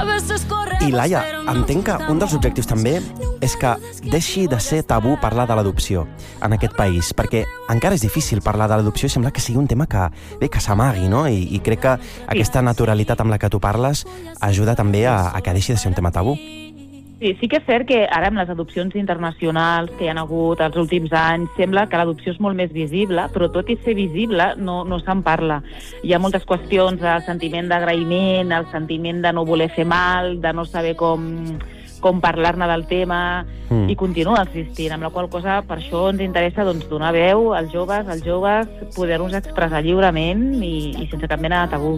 I Laia, entenc que un dels objectius també és que deixi de ser tabú parlar de l'adopció en aquest país, perquè encara és difícil parlar de l'adopció i sembla que sigui un tema que s'amagui, no? I crec que aquesta naturalitat amb la que tu parles ajuda també a que deixi de ser un tema tabú. Sí que és cert que ara amb les adopcions internacionals que hi ha hagut els últims anys sembla que l'adopció és molt més visible, però tot i ser visible no se'n parla. Hi ha moltes qüestions del sentiment d'agraïment, el sentiment de no voler fer mal, de no saber com parlar-ne del tema, i continua existint, amb la qual cosa per això ens interessa donar veu als joves, poder-nos expressar lliurement i sense cap mena de tabú.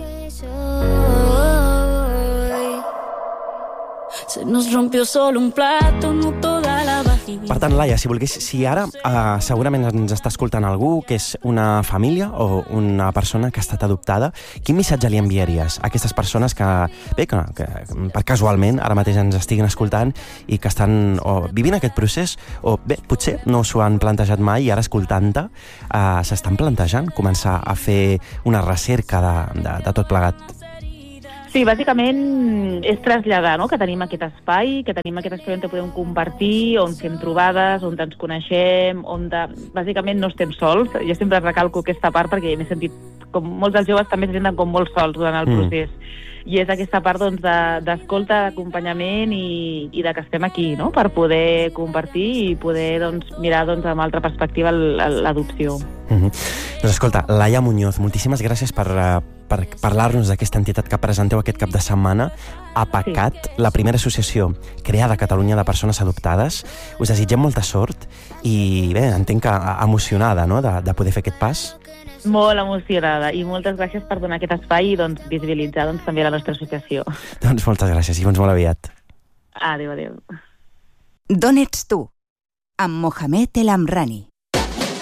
Se nos rompió solo un plato, no toda la vajilla. Per tant, Laia, si ara segurament ens està escoltant algú que és una família o una persona que ha estat adoptada, quin missatge li enviaries a aquestes persones que per casualment ara mateix ens estiguin escoltant i que estan vivint aquest procés, o bé, potser no s'ho han plantejat mai i ara escoltant-te s'estan plantejant començar a fer una recerca de tot plegat? Sí, bàsicament és traslladar, no?, que tenim aquest espai on podem compartir, on fem trobades, on ens coneixem, bàsicament no estem sols. Jo sempre recalco aquesta part perquè m'he sentit, com molts dels joves també se senten com molt sols durant el procés. I és aquesta part d'escolta, d'acompanyament i de que estem aquí, no?, per poder compartir i poder mirar amb altra perspectiva l'adopció. Doncs escolta, Laia Muñoz, moltíssimes gràcies per parlar-nos d'aquesta entitat que presenteu aquest cap de setmana, APACAT, la primera associació creada a Catalunya de persones adoptades. Us desitgem molta sort i bé, entenc que emocionada, no?, de poder fer aquest pas. Molt emocionada i moltes gràcies per donar aquest espai i visibilitzar també la nostra associació. Doncs moltes gràcies i molt aviat. Adéu. D'on ets tu? Amb Mohamed El Amrani.